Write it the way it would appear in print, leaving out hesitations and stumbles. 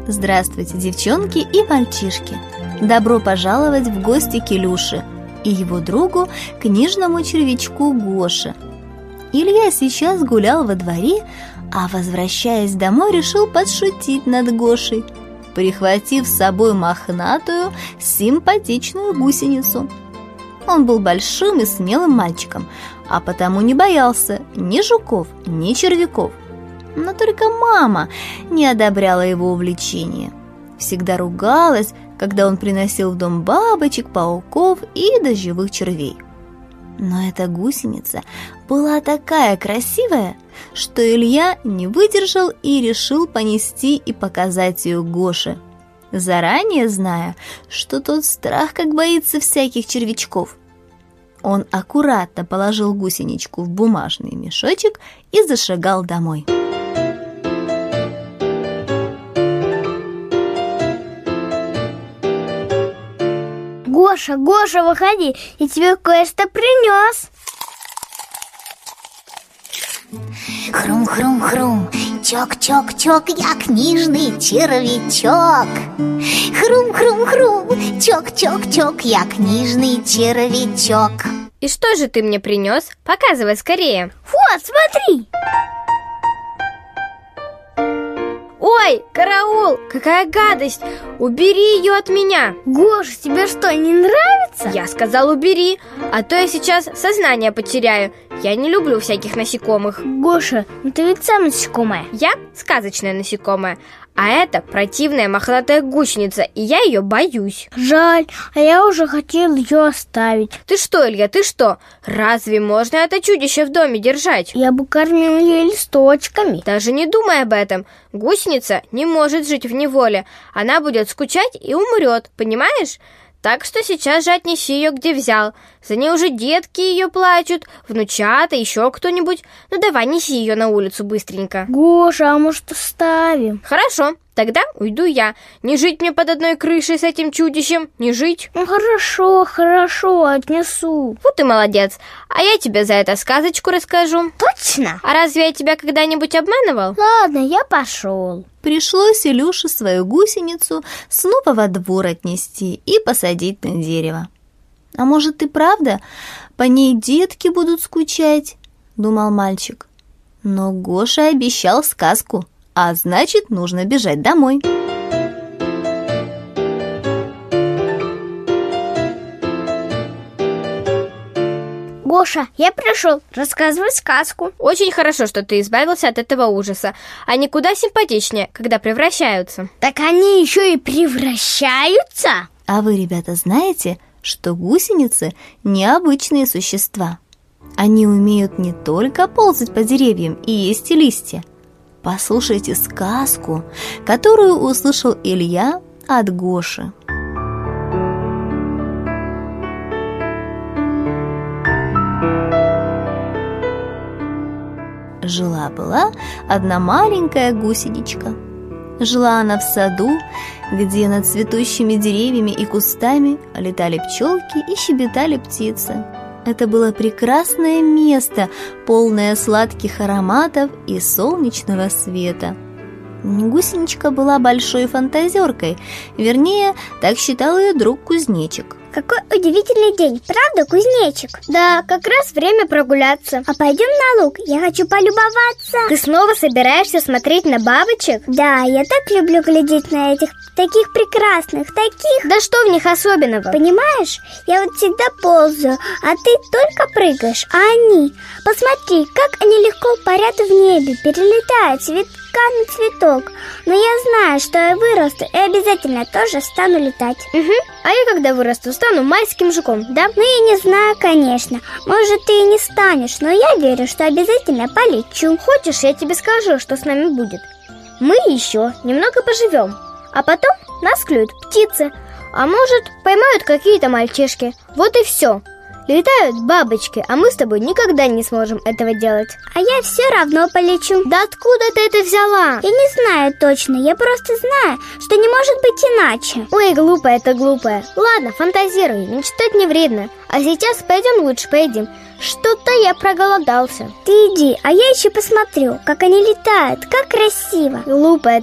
Здравствуйте, девчонки и мальчишки! Добро пожаловать в гости к Илюше и его другу, книжному червячку Гоше. Илья сейчас гулял во дворе, а, возвращаясь домой, решил подшутить над Гошей, прихватив с собой мохнатую, симпатичную гусеницу. Он был большим и смелым мальчиком, а потому не боялся ни жуков, ни червяков. Но только мама не одобряла его увлечение. Всегда ругалась, когда он приносил в дом бабочек, пауков и дождевых червей. Но эта гусеница была такая красивая, что Илья не выдержал и решил понести и показать ее Гоше, заранее зная, что тот страх как боится всяких червячков. Он аккуратно положил гусеничку в бумажный мешочек и зашагал домой. Гоша, Гоша, выходи, я тебе кое-что принес. Хрум-хрум-хрум, чок-чок-чок, я книжный червячок. Хрум-хрум-хрум, чок-чок-чок, я книжный червячок. И что же ты мне принес? Показывай скорее. Вот, смотри. Ой, караул, какая гадость! Убери ее от меня! Гоша, тебе что, не нравится? Я сказал, убери, а то я сейчас сознание потеряю. Я не люблю всяких насекомых. Гоша, ну ты ведь сам насекомая. Я сказочное насекомое, а это противная мохнатая гусеница, и я ее боюсь. Жаль, а я уже хотел ее оставить. Ты что, Илья, ты что? Разве можно это чудище в доме держать? Я бы кормил ее листочками. Даже не думай об этом. Гусеница не может жить в неволе. Она будет скучать и умрет, понимаешь? Так что сейчас же отнеси ее, где взял. За ней уже детки ее плачут, внучата, еще кто-нибудь. Ну давай, неси ее на улицу быстренько. Гоша, а может оставим? Хорошо, тогда уйду я. Не жить мне под одной крышей с этим чудищем, не жить. Ну хорошо, отнесу. Вот ты молодец. А я тебе за это сказочку расскажу. Точно? А разве я тебя когда-нибудь обманывал? Ладно, я пошел. Пришлось Илюше свою гусеницу снова во двор отнести и посадить на дерево. «А может, и правда, по ней детки будут скучать?» – думал мальчик. Но Гоша обещал сказку, а значит, нужно бежать домой. Гоша, я пришел, рассказывай сказку. Очень хорошо, что ты избавился от этого ужаса. Они куда симпатичнее, когда превращаются. Так они еще и превращаются? А вы, ребята, знаете, что гусеницы необычные существа? Они умеют не только ползать по деревьям и есть листья. Послушайте сказку, которую услышал Илья от Гоши. Жила-была одна маленькая гусеничка. Жила она в саду, где над цветущими деревьями и кустами летали пчелки и щебетали птицы. Это было прекрасное место, полное сладких ароматов и солнечного света. Гусеничка была большой фантазеркой, вернее, так считал ее друг кузнечик. Какой удивительный день, правда, кузнечик? Да, как раз время прогуляться. А пойдем на луг, я хочу полюбоваться. Ты снова собираешься смотреть на бабочек? Да, я так люблю глядеть на этих таких прекрасных, таких. Да что в них особенного? Понимаешь, я вот всегда ползаю, а ты только прыгаешь, а они, посмотри, как они легко парят в небе, перелетают цветка на цветок. Но я знаю, что я вырасту и обязательно тоже стану летать. Угу. А я когда вырасту, стану майским жуком, да? Ну я не знаю, конечно. Может, ты и не станешь, но я верю, что обязательно полечу. Хочешь, я тебе скажу, что с нами будет? Мы еще немного поживем, а потом нас клюют птицы, а может, поймают какие-то мальчишки. Вот и все. Летают бабочки, а мы с тобой никогда не сможем этого делать. А я все равно полечу. Да откуда ты это взяла? Я не знаю точно, я просто знаю, что не может быть иначе. Ой, глупая ты глупая. Ладно, фантазируй, мечтать не вредно. А сейчас пойдем лучше поедим. Что-то я проголодался. Ты иди, а я еще посмотрю, как они летают, как красиво. Глупая